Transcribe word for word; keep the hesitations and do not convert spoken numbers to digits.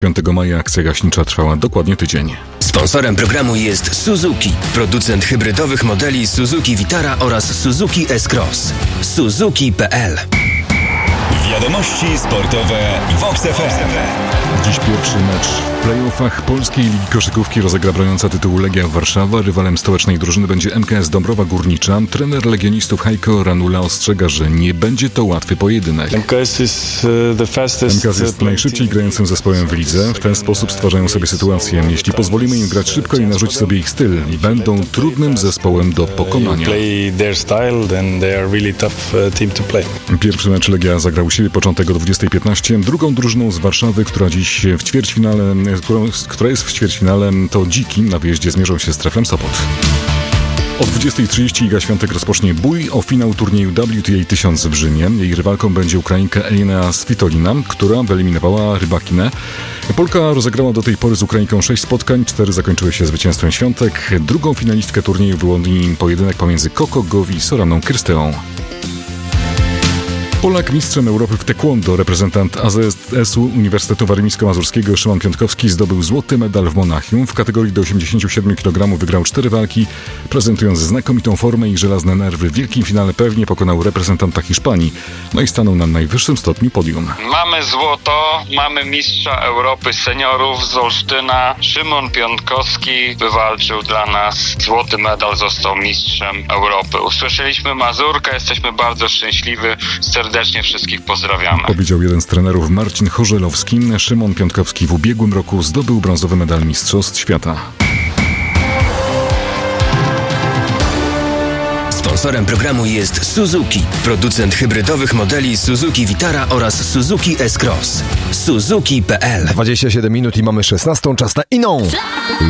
piątego maja akcja gaśnicza trwała dokładnie tydzień. Sponsorem programu jest Suzuki, producent hybrydowych modeli Suzuki Vitara oraz Suzuki S-Cross. Suzuki kropka p l. Wiadomości sportowe w Vox F M. Dziś pierwszy mecz w play-offach Polskiej Ligi Koszykówki rozegra broniąca tytułu Legia Warszawa. Rywalem stołecznej drużyny będzie M K S Dąbrowa Górnicza. Trener legionistów Heiko Ranula ostrzega, że nie będzie to łatwy pojedynek. M K S jest najszybciej grającym zespołem w lidze. W ten sposób stwarzają sobie sytuację. Jeśli pozwolimy im grać szybko i narzucić sobie ich styl, będą trudnym zespołem do pokonania. Pierwszy mecz Legia zagrał u siebie początek o dwudziestej piętnaście. Drugą drużyną z Warszawy, która dziś w ćwierćfinale, która jest w ćwierćfinale, to Dziki. Na wyjeździe zmierzą się z Treflem Sopot. O dwudziestej trzydzieści Iga Świątek rozpocznie bój o finał turnieju W T A tysiąc w Rzymie. Jej rywalką będzie Ukrainka Elena Svitolina, która wyeliminowała Rybakinę. Polka rozegrała do tej pory z Ukrainką sześć spotkań, cztery zakończyły się zwycięstwem Świątek. Drugą finalistkę turnieju wyłoni pojedynek pomiędzy Coco Gauff i Soraną Kyrsteą. Polak mistrzem Europy w taekwondo, reprezentant A Z S-u Uniwersytetu Warmińsko-Mazurskiego Szymon Piątkowski zdobył złoty medal w Monachium. W kategorii do osiemdziesięciu siedmiu kilogramów wygrał cztery walki, prezentując znakomitą formę i żelazne nerwy. W wielkim finale pewnie pokonał reprezentanta Hiszpanii, no i stanął na najwyższym stopniu podium. Mamy złoto, mamy mistrza Europy seniorów z Olsztyna. Szymon Piątkowski wywalczył dla nas złoty medal, został mistrzem Europy. Usłyszeliśmy Mazurkę, jesteśmy bardzo szczęśliwi. Serdecznie wszystkich pozdrawiamy. Powiedział jeden z trenerów Marcin Chorzelowski. Szymon Piątkowski w ubiegłym roku zdobył brązowy medal Mistrzostw Świata. Sponsorem programu jest Suzuki, producent hybrydowych modeli Suzuki Vitara oraz Suzuki S-Cross. Suzuki kropka p l. dwadzieścia siedem minut i mamy szesnastą, czas na inną